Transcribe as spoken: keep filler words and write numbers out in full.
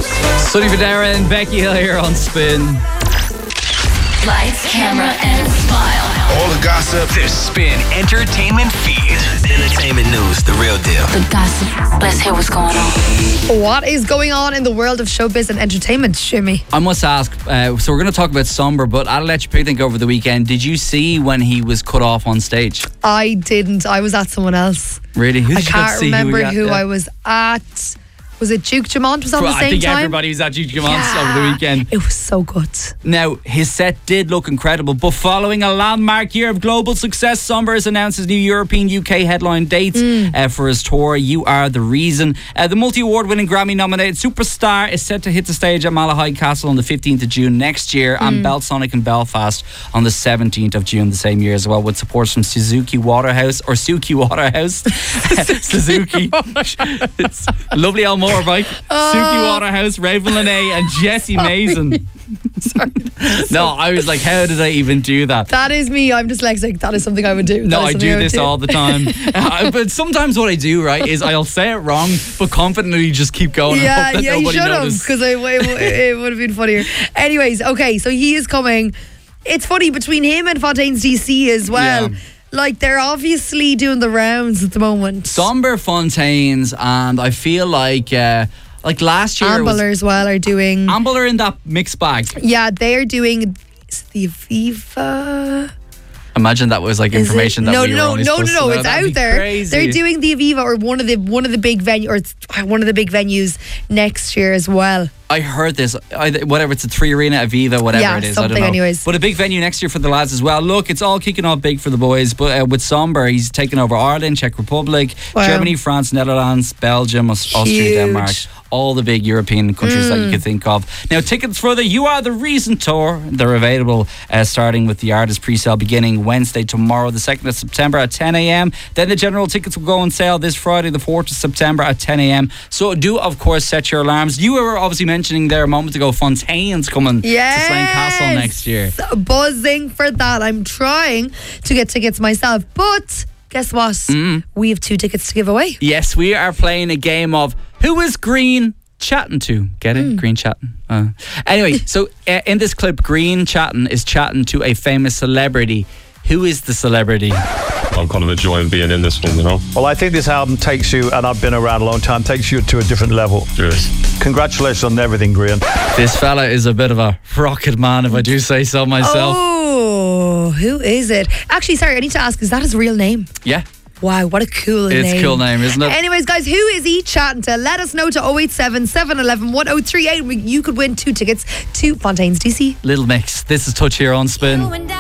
Sonny Fodera and Becky Hill here on Spin. Lights, camera, and smile. All the gossip. The Spin Entertainment Feed. Entertainment news, the real deal. The gossip. Let's hear what's going on. What is going on in the world of showbiz and entertainment, Shimmy? I must ask, uh, so we're going to talk about Somber, but I'll let you picnic over the weekend. Did you see when he was cut off on stage? I didn't. I was at someone else. Really? Who I did you can't see remember who, who, yeah. I was at. Was it Duke Dumont was on Well, the same I think time? everybody was at Duke Dumont's Yeah. over the weekend. It was so good. Now, his set did look incredible, but following a landmark year of global success, Somber has announced his new European U K headline dates Mm. uh, for his tour, You Are The Reason. Uh, the multi-award winning Grammy-nominated superstar is set to hit the stage at Malahide Castle on the fifteenth of June next year Mm. and Belsonic in Belfast on the seventeenth of June the same year as well, with support from Suzuki Waterhouse, or Suki Waterhouse. Suzuki. It's lovely old motorbike. Suki Waterhouse, Raven Lene and Jessie Mason. Sorry. No, I was like, how did I even do that? That is me. I'm dyslexic. That is something I would do. No, That is I something do would this all the time. uh, but sometimes what I do, right, is I'll say it wrong, but confidently just keep going. and Yeah, hope that yeah, you nobody should have, notices. because it, it, it would have been funnier. Anyways, okay, so he is coming. It's funny, between him and Fontaines D C as well. Yeah. Like, they're obviously doing the rounds at the moment. Somber, Fontaines, and I feel like, uh, like last year, it was- Ambler as well are doing. Amble are in that mixed bag. Yeah, they're doing the Aviva. Imagine that was like Is information it? that no, we were no, only no, no, supposed no, to know. it's That'd out be there. crazy. They're doing the Aviva, or one of the one of the big venue, or it's one of the big venues next year as well. I heard this, I, whatever, it's a three arena Aviva, whatever Yeah, it is, I don't something know. anyways. But a big venue next year for the lads as well. Look, it's all kicking off big for the boys, but uh, with Somber, he's taken over Ireland, Czech Republic, Wow. Germany, France, Netherlands, Belgium, Aus- Austria, Huge. Denmark. All the big European countries that you Mm. could think of. Now, tickets for the You Are The Reason tour, they're available uh, starting with the artist pre-sale beginning Wednesday, tomorrow, the second of September at ten a.m. Then the general tickets will go on sale this Friday, the fourth of September at ten a.m. So do, of course, set your alarms. You were obviously mentioning there a moment ago, Fontaines coming Yes. to Slane Castle next year. Buzzing for that. I'm trying to get tickets myself, but guess what? Mm. We have two tickets to give away. Yes, we are playing a game of Who is Green Chatting To? Get it? Mm. Green chatting. Uh. Anyway, so uh, in this clip, Green chatting is chatting to a famous celebrity. Who is the celebrity? I'm kind of enjoying being in this one, you know. Well, I think this album takes you, and I've been around a long time, takes you to a different level. Cheers. Congratulations on everything, Green. This fella is a bit of a rocket man, if I do say so myself. Oh, who is it? Actually, sorry, I need to ask, is that his real name? Yeah. Wow, what a cool It's name. a cool name, isn't it? Anyways, guys, who is he chatting to? Let us know to oh eight seven, seven one one, one oh three eight. You could win two tickets to Fontaines D C. Little Mix. This is Touch here on Spin.